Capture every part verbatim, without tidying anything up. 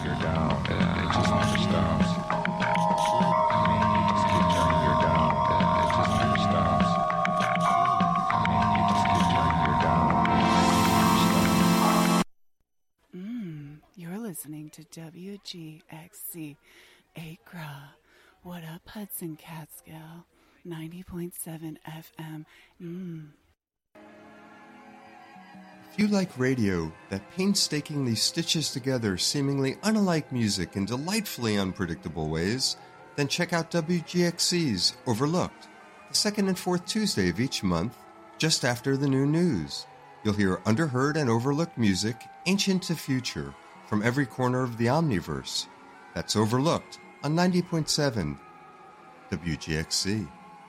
your dial, and it just never stops. I mean, you just keep turning your dial, and it just never stops. I mean, you just keep turning your dial, and it just never stops. Mmm, you're listening to W G X C Acra. What up, Hudson Catskill? ninety point seven F M. Mmm. If you like radio that painstakingly stitches together seemingly unalike music in delightfully unpredictable ways, then check out W G X C's Overlooked, the second and fourth Tuesday of each month, just after the new news. You'll hear underheard and overlooked music, ancient to future, from every corner of the Omniverse. That's Overlooked on ninety point seven W G X C.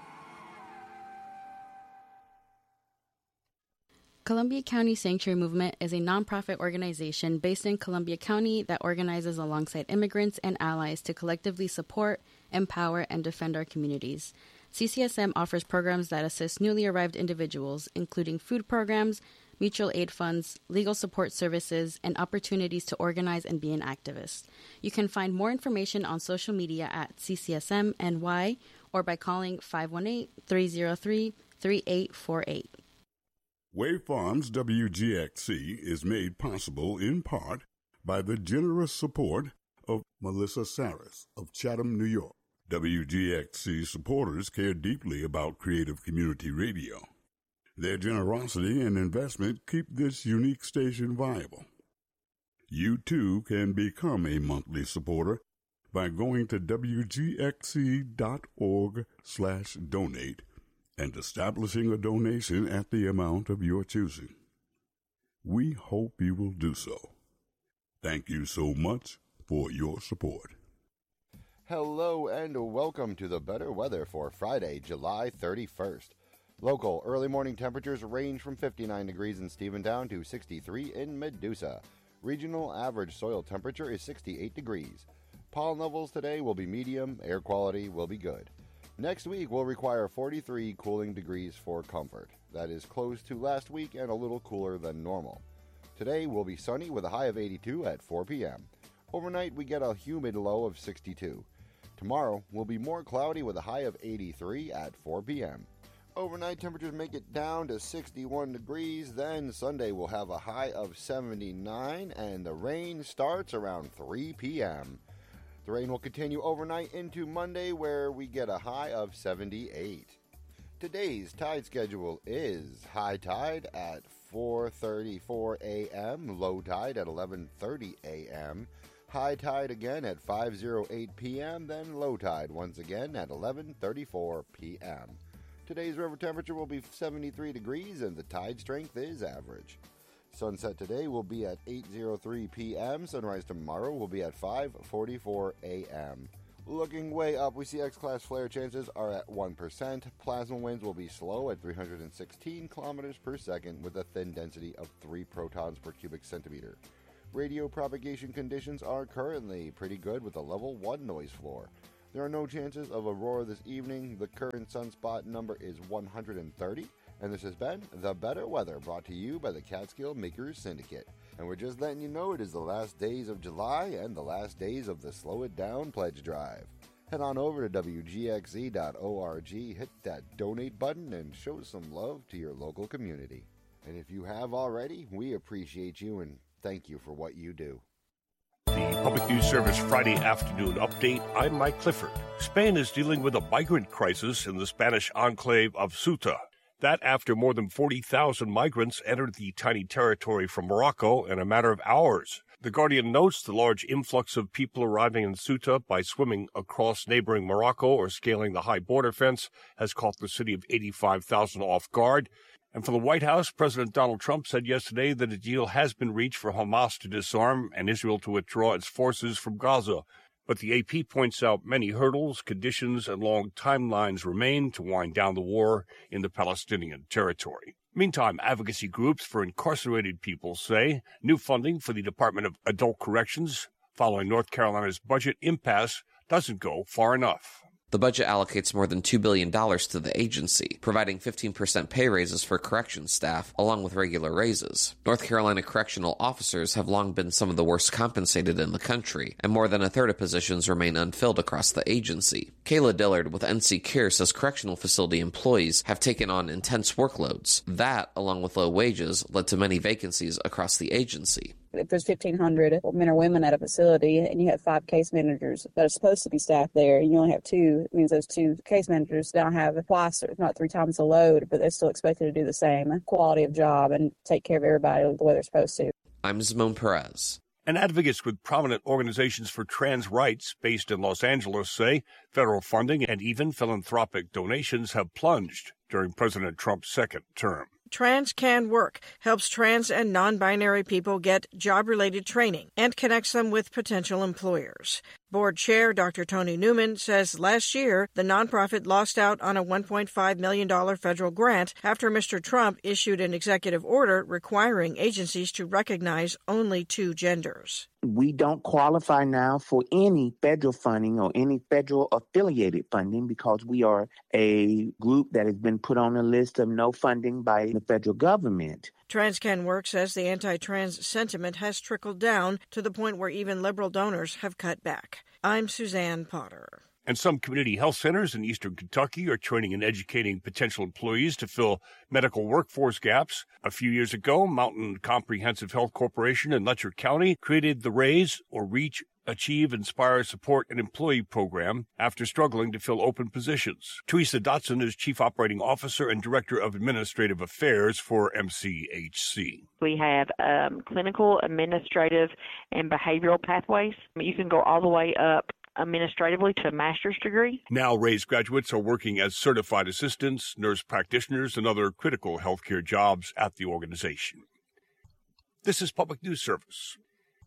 Columbia County Sanctuary Movement is a nonprofit organization based in Columbia County that organizes alongside immigrants and allies to collectively support, empower, and defend our communities. C C S M offers programs that assist newly arrived individuals, including food programs, mutual aid funds, legal support services, and opportunities to organize and be an activist. You can find more information on social media at C C S M N Y or by calling five one eight, three zero three, three eight four eight. Wave Farms W G X C is made possible in part by the generous support of Melissa Saris of Chatham, New York. W G X C supporters care deeply about creative community radio. Their generosity and investment keep this unique station viable. You too can become a monthly supporter by going to W G X C dot org slash donate and establishing a donation at the amount of your choosing. We hope you will do so. Thank you so much for your support. Hello and welcome to the better weather for Friday, July thirty-first. Local early morning temperatures range from fifty-nine degrees in Stephentown to sixty-three in Medusa. Regional average soil temperature is sixty-eight degrees. Pollen levels today will be medium, air quality will be good. Next week will require forty-three cooling degrees for comfort. That is close to last week and a little cooler than normal. Today will be sunny with a high of eighty-two at four p.m. Overnight we get a humid low of sixty-two. Tomorrow will be more cloudy with a high of eighty-three at four p.m. Overnight temperatures make it down to sixty-one degrees. Then Sunday will have a high of seventy-nine and the rain starts around three p.m. The rain will continue overnight into Monday, where we get a high of seventy-eight. Today's tide schedule is high tide at four thirty-four a.m., low tide at eleven thirty a.m., high tide again at five oh eight p.m., then low tide once again at eleven thirty-four p.m. Today's river temperature will be seventy-three degrees and the tide strength is average. Sunset today will be at eight oh three p.m. Sunrise tomorrow will be at five forty-four a.m. Looking way up, we see X-class flare chances are at one percent. Plasma winds will be slow at three hundred sixteen kilometers per second with a thin density of three protons per cubic centimeter. Radio propagation conditions are currently pretty good with a level one noise floor. There are no chances of aurora this evening. The current sunspot number is one hundred thirty. And this has been The Better Weather, brought to you by the Catskill Makers Syndicate. And we're just letting you know it is the last days of July and the last days of the Slow It Down pledge drive. Head on over to W G X Z dot org, hit that donate button, and show some love to your local community. And if you have already, we appreciate you and thank you for what you do. The Public News Service Friday afternoon update. I'm Mike Clifford. Spain is dealing with a migrant crisis in the Spanish enclave of Ceuta. That after more than forty thousand migrants entered the tiny territory from Morocco in a matter of hours. The Guardian notes the large influx of people arriving in Ceuta by swimming across neighboring Morocco or scaling the high border fence has caught the city of eighty-five thousand off guard. And for the White House, President Donald Trump said yesterday that a deal has been reached for Hamas to disarm and Israel to withdraw its forces from Gaza. But the A P points out many hurdles, conditions, and long timelines remain to wind down the war in the Palestinian territory. Meantime, advocacy groups for incarcerated people say new funding for the Department of Adult Corrections following North Carolina's budget impasse doesn't go far enough. The budget allocates more than two billion dollars to the agency, providing fifteen percent pay raises for corrections staff, along with regular raises. North Carolina correctional officers have long been some of the worst compensated in the country, and more than a third of positions remain unfilled across the agency. Kayla Dillard with N C CARE says correctional facility employees have taken on intense workloads. That, along with low wages, led to many vacancies across the agency. If there's fifteen hundred men or women at a facility and you have five case managers that are supposed to be staffed there and you only have two, it means those two case managers now have twice or if not three times the load, but they're still expected to do the same quality of job and take care of everybody the way they're supposed to. I'm Simone Perez. And advocates with prominent organizations for trans rights based in Los Angeles say federal funding and even philanthropic donations have plunged during President Trump's second term. Trans Can Work helps trans and non-binary people get job-related training and connects them with potential employers. Board Chair Doctor Tony Newman says last year the nonprofit lost out on a one point five million dollars federal grant after Mister Trump issued an executive order requiring agencies to recognize only two genders. We don't qualify now for any federal funding or any federal affiliated funding because we are a group that has been put on a list of no funding by the federal government. Trans Can Work says the anti-trans sentiment has trickled down to the point where even liberal donors have cut back. I'm Suzanne Potter. And some community health centers in eastern Kentucky are training and educating potential employees to fill medical workforce gaps. A few years ago, Mountain Comprehensive Health Corporation in Letcher County created the RAISE, or Reach, Achieve, Inspire, Support, and Employee program after struggling to fill open positions. Teresa Dotson is Chief Operating Officer and Director of Administrative Affairs for M C H C. We have um, clinical, administrative, and behavioral pathways. You can go all the way up administratively to a master's degree. Now, RAISE graduates are working as certified assistants, nurse practitioners, and other critical healthcare jobs at the organization. This is Public News Service.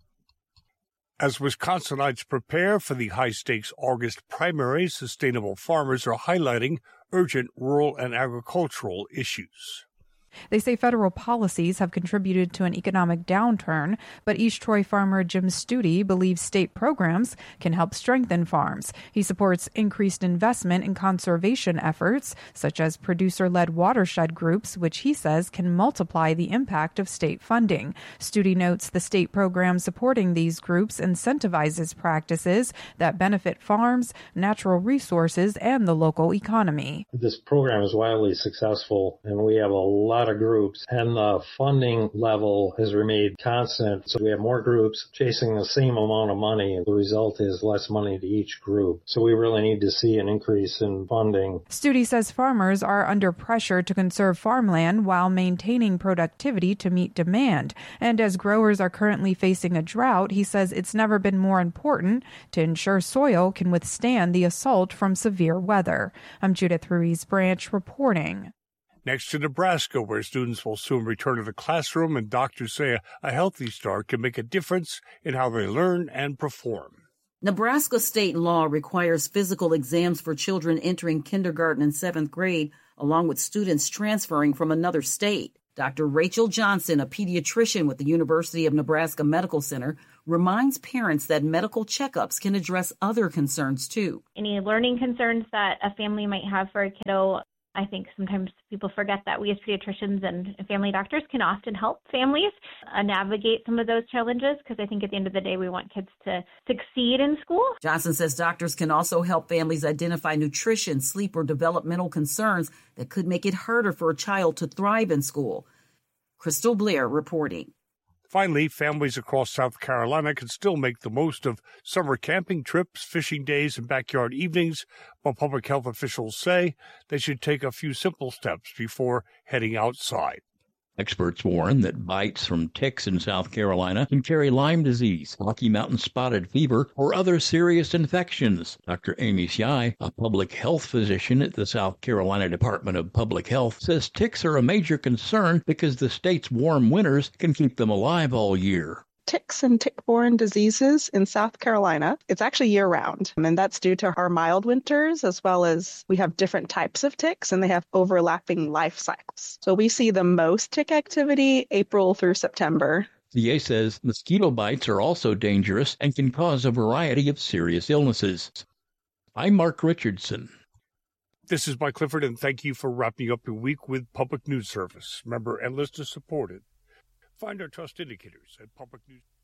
As Wisconsinites prepare for the high-stakes August primaries, sustainable farmers are highlighting urgent rural and agricultural issues. They say federal policies have contributed to an economic downturn, but East Troy farmer Jim Studi believes state programs can help strengthen farms. He supports increased investment in conservation efforts, such as producer-led watershed groups, which he says can multiply the impact of state funding. Studi notes the state program supporting these groups incentivizes practices that benefit farms, natural resources, and the local economy. This program is wildly successful, and we have a lot of groups, and the funding level has remained constant. So we have more groups chasing the same amount of money. The result is less money to each group. So we really need to see an increase in funding. Studi says farmers are under pressure to conserve farmland while maintaining productivity to meet demand. And as growers are currently facing a drought, he says it's never been more important to ensure soil can withstand the assault from severe weather. I'm Judith Ruiz Branch reporting. Next to Nebraska, where students will soon return to the classroom, and doctors say a healthy start can make a difference in how they learn and perform. Nebraska state law requires physical exams for children entering kindergarten and seventh grade, along with students transferring from another state. Doctor Rachel Johnson, a pediatrician with the University of Nebraska Medical Center, reminds parents that medical checkups can address other concerns, too. Any learning concerns that a family might have for a kiddo, I think sometimes people forget that we as pediatricians and family doctors can often help families uh, navigate some of those challenges, because I think at the end of the day, we want kids to succeed in school. Johnson says doctors can also help families identify nutrition, sleep, or developmental concerns that could make it harder for a child to thrive in school. Crystal Blair reporting. Finally, families across South Carolina can still make the most of summer camping trips, fishing days, and backyard evenings, but public health officials say they should take a few simple steps before heading outside. Experts warn that bites from ticks in South Carolina can carry Lyme disease, Rocky Mountain spotted fever, or other serious infections. Doctor Amy Shy, a public health physician at the South Carolina Department of Public Health, says ticks are a major concern because the state's warm winters can keep them alive all year. Ticks and tick-borne diseases in South Carolina, it's actually year-round, and that's due to our mild winters, as well as we have different types of ticks, and they have overlapping life cycles. So we see the most tick activity April through September. C A says mosquito bites are also dangerous and can cause a variety of serious illnesses. I'm Mark Richardson. This is Mike Clifford, and thank you for wrapping up your week with Public News Service. Member and listener supported. Find our trust indicators at Public News.